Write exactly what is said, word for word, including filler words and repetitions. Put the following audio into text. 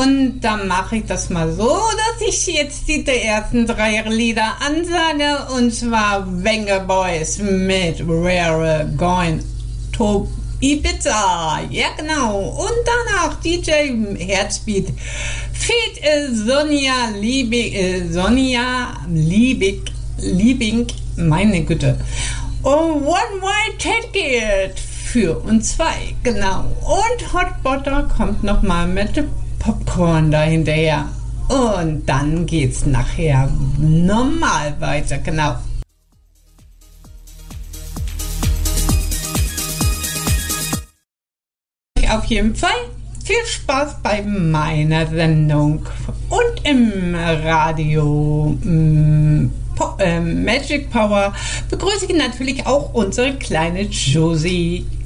Und dann mache ich das mal so, dass ich jetzt die ersten drei Lieder ansage. Und zwar Venga Boys mit We're Going to Ibiza. Ja, genau. Und danach D J Herzbeat. Feed äh, Sonja Liebig, äh, Sonja Liebig, Liebing, meine Güte. Und One Way Ticket für uns zwei, genau. Und Hot Butter kommt nochmal mit Popcorn dahinterher. Und dann geht's nachher normal weiter, genau. Auf jeden Fall viel Spaß bei meiner Sendung und im Radio ähm, po- äh, Magic Power begrüße ich natürlich auch unsere kleine Josie.